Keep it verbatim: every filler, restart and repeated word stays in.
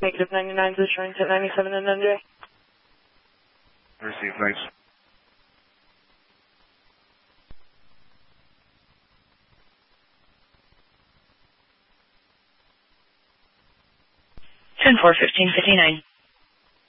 Negative ninety-nine to showing to ninety-seven and N J. Receive, thanks. ten four fifteen fifty-nine.